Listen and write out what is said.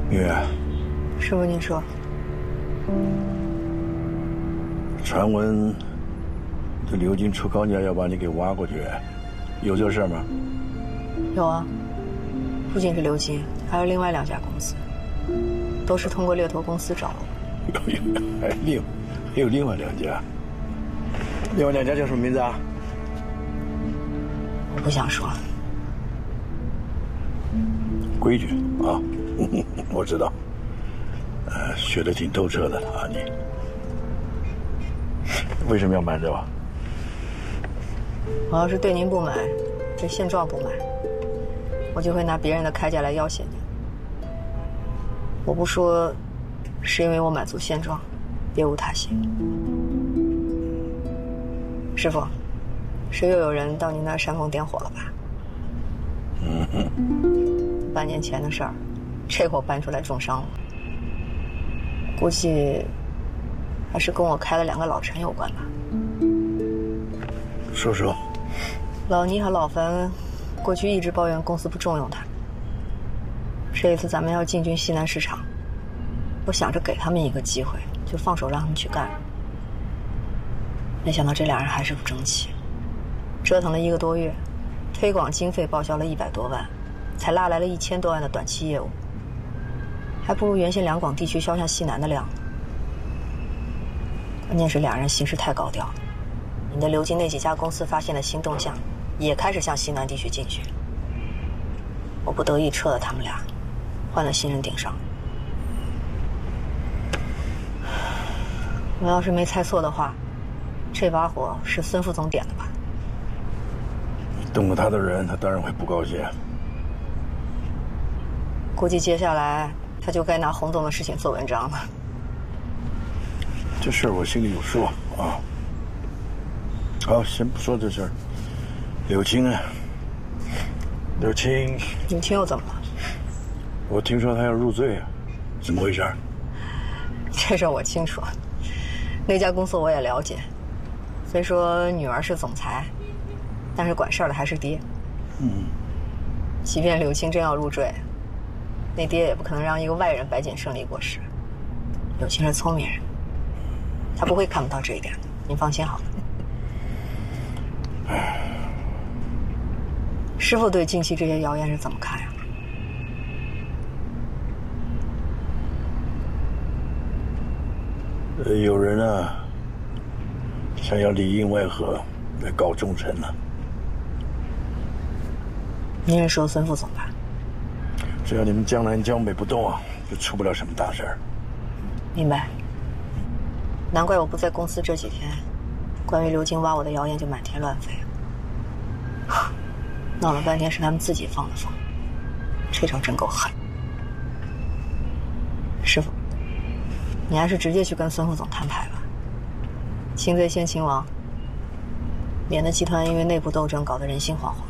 月， 师傅您说。 传闻这刘金出高价要把你给挖过去，有这事吗？ 有啊，不仅是刘金，还有另外2家公司，都是通过猎头公司找我。 还有另外2家，另外2家叫什么名字啊？ 我不想说。 规矩啊，我知道。学得挺透彻的啊，你为什么要瞒着我？ 我要是对您不满，对现状不满，我就会拿别人的铠甲来要挟您。我不说，是因为我满足现状，别无他心。师傅，是又有人到您那儿煽风点火了吧？半年前的事儿，这货搬出来重伤了，估计还是跟我开了2个老陈有关吧。 说说。 老倪和老樊过去一直抱怨公司不重用他。这一次咱们要进军西南市场，我想着给他们一个机会，就放手让他们去干。没想到这2人还是不争气，折腾了1个多月，推广经费报销了100多万，才拉来了1000多万的短期业务，还不如原先两广地区销向西南的量。关键是2人行事太高调了，你的刘金那几家公司发现了新动向，也开始向西南地区进军。我不得已撤了他们俩，换了新人顶上。我要是没猜错的话，这把火是孙副总点的吧？ 动了他的人，他当然会不高兴。 估计接下来他就该拿洪总的事情做文章了。 这事儿我心里有数啊。好，先不说这事儿。柳青啊，柳青又怎么了？ 我听说他要入赘啊，怎么回事？ 这事儿我清楚，那家公司我也了解。虽说女儿是总裁，但是管事儿的还是爹。即便柳青真要入赘，那爹也不可能让一个外人白捡胜利果实。柳青是聪明人，他不会看不到这一点的，您放心好了。师傅对近期这些谣言是怎么看呀？ 有人啊，想要里应外合来搞重臣呢。 您是说孙副总吧？ 只要你们江南江北不动啊，就出不了什么大事儿。 明白。难怪我不在公司这几天，关于刘金挖我的谣言就满天乱飞。闹了半天是他们自己放的风，这招真够狠。师傅，你还是直接去跟孙副总摊牌吧，擒贼先擒王，免得集团因为内部斗争搞得人心惶惶。